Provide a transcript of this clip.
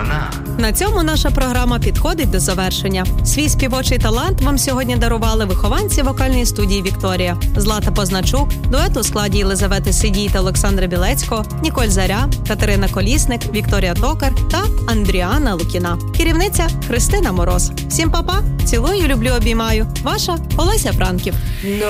вона. На цьому наша програма підходить до завершення. Свій співочий талант вам сьогодні дарували вихованці вокальної студії «Вікторія». Злата Позначук, дует у складі Єлизавети Сидій та Олександра Білецького, Ніколь Заря, Катерина Колісник, Вікторія Токар та Андріана Лукіна. Керівниця Христина Мороз. Всім па-па, цілую, люблю, обіймаю. Ваша Олеся Франків.